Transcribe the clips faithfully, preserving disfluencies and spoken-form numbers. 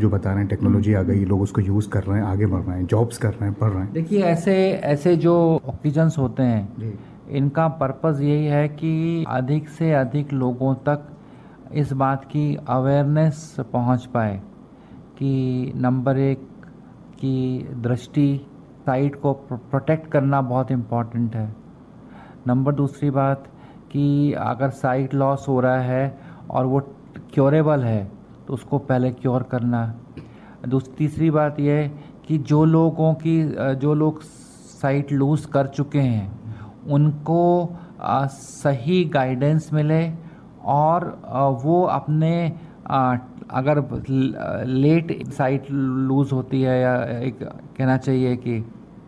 जो बता रहे हैं टेक्नोलॉजी आ गई, लोग उसको यूज़ कर रहे हैं, आगे बढ़ रहे हैं, जॉब्स कर रहे हैं, पढ़ रहे हैं। देखिए ऐसे ऐसे जो ओकेजन्स होते हैं इनका पर्पज़ यही है कि अधिक से अधिक लोगों तक इस बात की अवेयरनेस पहुंच पाए कि नंबर एक की दृष्टि साइट को प्रोटेक्ट करना बहुत इम्पॉर्टेंट है। नंबर दूसरी बात कि अगर साइट लॉस हो रहा है और वो क्योरेबल है तो उसको पहले क्योर करना। दूसरी तीसरी बात यह है कि जो लोगों की जो लोग साइट लूज़ कर चुके हैं उनको आ, सही गाइडेंस मिले और आ, वो अपने आ, अगर लेट साइट लूज़ होती है या एक कहना चाहिए कि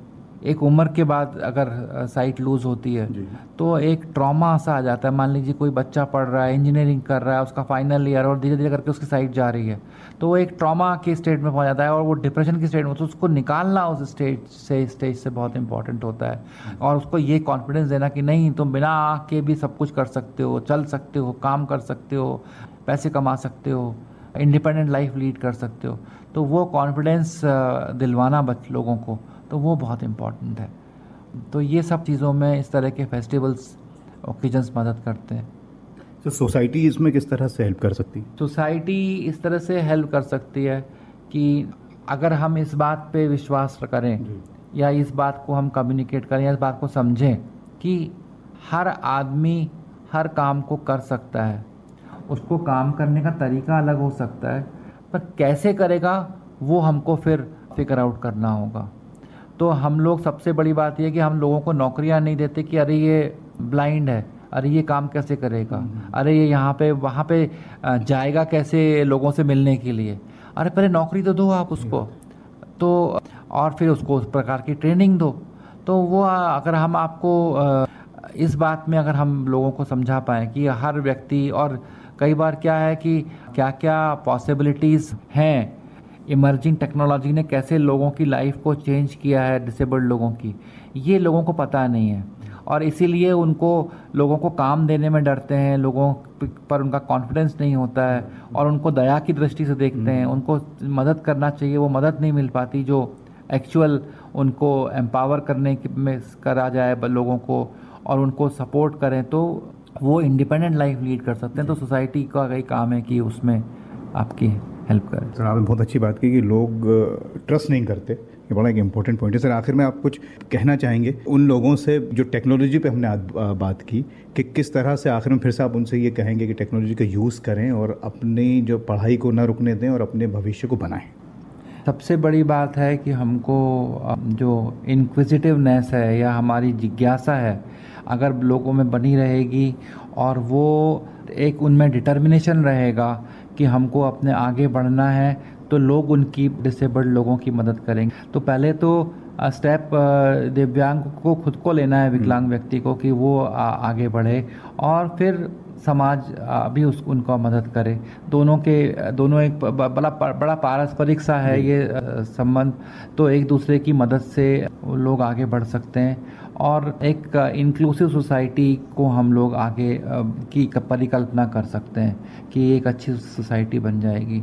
एक उम्र के बाद अगर साइट लूज़ होती है तो एक ट्रॉमा सा आ जाता है। मान लीजिए कोई बच्चा पढ़ रहा है, इंजीनियरिंग कर रहा है, उसका फाइनल ईयर और धीरे धीरे करके उसकी साइट जा रही है तो वो एक ट्रॉमा के स्टेट में पहुंच जाता है और वो डिप्रेशन की स्टेट में, तो उसको निकालना उस स्टेज से स्टेज से बहुत इंपॉर्टेंट होता है। और उसको ये कॉन्फिडेंस देना कि नहीं, तुम बिना आँख के भी सब कुछ कर सकते हो, चल सकते हो, काम कर सकते हो, पैसे कमा सकते हो, इंडिपेंडेंट लाइफ लीड कर सकते हो। तो वो कॉन्फिडेंस दिलवाना बच लोगों को, तो वो बहुत इम्पॉर्टेंट है। तो ये सब चीज़ों में इस तरह के फेस्टिवल्स ओकेजन्स मदद करते हैं। तो सोसाइटी इसमें किस तरह से हेल्प कर सकती है? सोसाइटी इस तरह से हेल्प कर सकती है कि अगर हम इस बात पे विश्वास करें या इस बात को हम कम्युनिकेट करें या इस बात को समझें कि हर आदमी हर काम को कर सकता है, उसको काम करने का तरीका अलग हो सकता है, पर कैसे करेगा वो हमको फिर फिगर आउट करना होगा। तो हम लोग सबसे बड़ी बात यह है कि हम लोगों को नौकरियां नहीं देते कि अरे ये ब्लाइंड है, अरे ये काम कैसे करेगा, अरे ये यहाँ पे वहाँ पे जाएगा कैसे लोगों से मिलने के लिए। अरे पहले नौकरी तो दो आप उसको, तो और फिर उसको उस प्रकार की ट्रेनिंग दो। तो वो अगर हम आपको इस बात में अगर हम लोगों को समझा पाएँ कि हर व्यक्ति, और कई बार क्या है कि क्या क्या पॉसिबिलिटीज़ हैं, इमर्जिंग टेक्नोलॉजी ने कैसे लोगों की लाइफ को चेंज किया है, डिसेबल्ड लोगों की, ये लोगों को पता नहीं है और इसीलिए उनको लोगों को काम देने में डरते हैं, लोगों पर उनका कॉन्फिडेंस नहीं होता है और उनको दया की दृष्टि से देखते हैं। उनको मदद करना चाहिए, वो मदद नहीं मिल पाती जो एक्चुअल उनको एम्पावर करने में करा जाए लोगों को और उनको सपोर्ट करें तो वो इंडिपेंडेंट लाइफ लीड कर सकते हैं। तो सोसाइटी का कई काम है कि उसमें आपकी हेल्प करें। सर आपने बहुत अच्छी बात की कि लोग ट्रस्ट नहीं करते, ये बड़ा एक इम्पोर्टेंट पॉइंट है। सर आखिर में आप कुछ कहना चाहेंगे उन लोगों से जो टेक्नोलॉजी पे हमने बात की कि किस तरह से आखिर में फिर से आप उनसे ये कहेंगे कि टेक्नोलॉजी का यूज़ करें और अपनी जो पढ़ाई को ना रुकने दें और अपने भविष्य को बनाएं? सबसे बड़ी बात है कि हमको जो इनक्विजिटिवनेस है या हमारी जिज्ञासा है अगर लोगों में बनी रहेगी और वो एक उनमें डिटर्मिनेशन रहेगा कि हमको अपने आगे बढ़ना है, तो लोग उनकी डिसेबल्ड लोगों की मदद करेंगे। तो पहले तो स्टेप दिव्यांग को खुद को लेना है, विकलांग व्यक्ति को, कि वो आ, आगे बढ़े और फिर समाज भी उस उनको मदद करे। दोनों के दोनों एक बड़ा बड़ा पारस्परिक सा है ये संबंध, तो एक दूसरे की मदद से लोग आगे बढ़ सकते हैं और एक इंक्लूसिव सोसाइटी को हम लोग आगे की परिकल्पना कर सकते हैं कि एक अच्छी सोसाइटी बन जाएगी।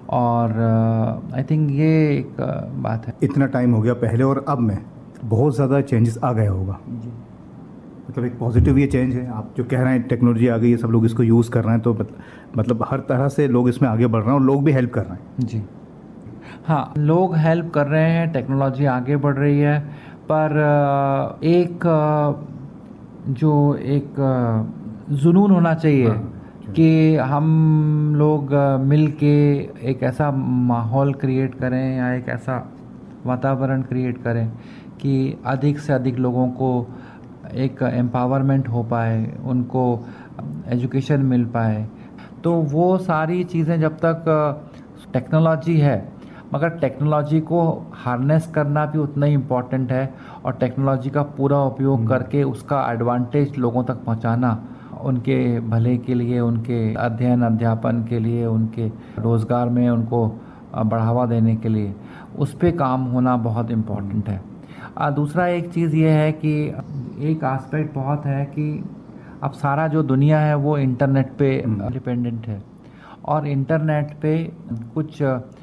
और आई थिंक ये एक बात है। इतना टाइम हो गया पहले और अब में बहुत ज़्यादा चेंजेस आ गया होगा जी, मतलब एक पॉजिटिव ये चेंज है। आप जो कह रहे हैं टेक्नोलॉजी आ गई है, सब लोग इसको यूज़ कर रहे हैं, तो मतलब हर तरह से लोग इसमें आगे बढ़ रहे हैं और लोग भी हेल्प कर रहे हैं। जी हाँ, लोग हेल्प कर रहे हैं, टेक्नोलॉजी आगे बढ़ रही है, पर एक जो एक जुनून होना चाहिए कि हम लोग मिल के एक ऐसा माहौल क्रिएट करें या एक ऐसा वातावरण क्रिएट करें कि अधिक से अधिक लोगों को एक एम्पावरमेंट हो पाए, उनको एजुकेशन मिल पाए। तो वो सारी चीज़ें जब तक टेक्नोलॉजी है, मगर टेक्नोलॉजी को हार्नेस करना भी उतना ही इम्पॉर्टेंट है और टेक्नोलॉजी का पूरा उपयोग करके उसका एडवांटेज लोगों तक पहुंचाना, उनके भले के लिए, उनके अध्ययन अध्यापन के लिए, उनके रोज़गार में उनको बढ़ावा देने के लिए, उस पे काम होना बहुत इम्पॉर्टेंट है। दूसरा एक चीज़ ये है कि एक एस्पेक्ट बहुत है कि अब सारा जो दुनिया है वो इंटरनेट पे डिपेंडेंट है और इंटरनेट पे कुछ